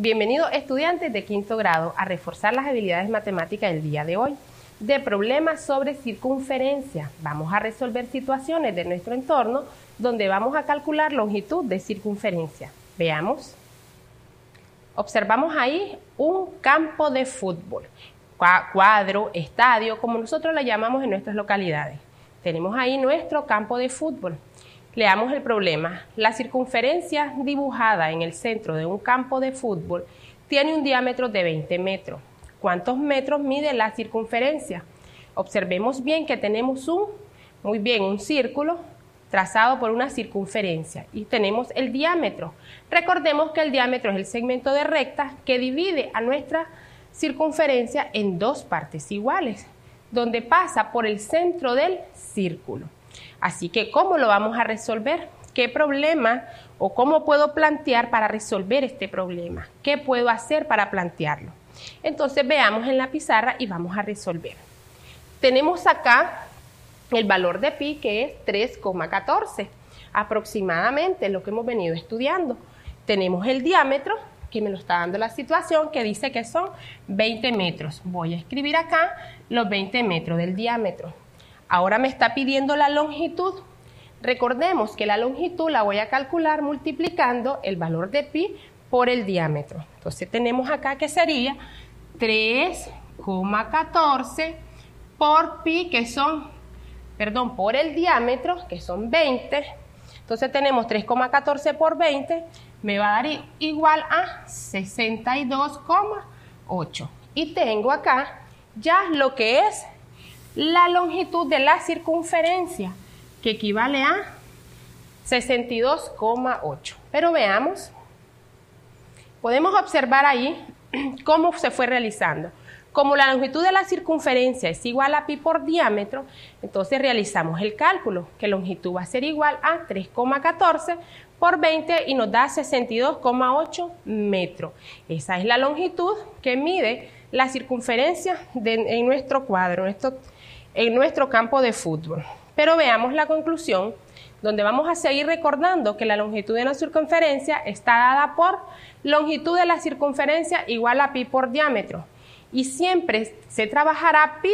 Bienvenidos estudiantes de quinto grado a reforzar las habilidades matemáticas del día de hoy. De problemas sobre circunferencia, vamos a resolver situaciones de nuestro entorno donde vamos a calcular longitud de circunferencia. Veamos. Observamos ahí un campo de fútbol, cuadro, estadio, como nosotros lo llamamos en nuestras localidades. Tenemos ahí nuestro campo de fútbol. Leamos el problema. La circunferencia dibujada en el centro de un campo de fútbol tiene un diámetro de 20 metros. ¿Cuántos metros mide la circunferencia? Observemos bien que tenemos un círculo trazado por una circunferencia y tenemos el diámetro. Recordemos que el diámetro es el segmento de recta que divide a nuestra circunferencia en dos partes iguales, donde pasa por el centro del círculo. Así que, ¿cómo lo vamos a resolver? ¿Qué problema o cómo puedo plantear para resolver este problema? ¿Qué puedo hacer para plantearlo? Entonces, veamos en la pizarra y vamos a resolver. Tenemos acá el valor de pi, que es 3,14, aproximadamente lo que hemos venido estudiando. Tenemos el diámetro, que me lo está dando la situación, que dice que son 20 metros. Voy a escribir acá los 20 metros del diámetro. Ahora me está pidiendo la longitud. Recordemos que la longitud la voy a calcular multiplicando el valor de pi por el diámetro. Entonces tenemos acá que sería 3,14 por pi, por el diámetro, que son 20. Entonces tenemos 3,14 por 20, me va a dar igual a 62,8. Y tengo acá ya lo que es la longitud de la circunferencia, que equivale a 62,8. Pero veamos, podemos observar ahí cómo se fue realizando. Como la longitud de la circunferencia es igual a pi por diámetro, entonces realizamos el cálculo, que longitud va a ser igual a 3,14 por 20 y nos da 62,8 metros. Esa es la longitud que mide la circunferencia en nuestro cuadro, en nuestro campo de fútbol. Pero veamos la conclusión, donde vamos a seguir recordando que la longitud de la circunferencia está dada por longitud de la circunferencia igual a pi por diámetro. Y siempre se trabajará pi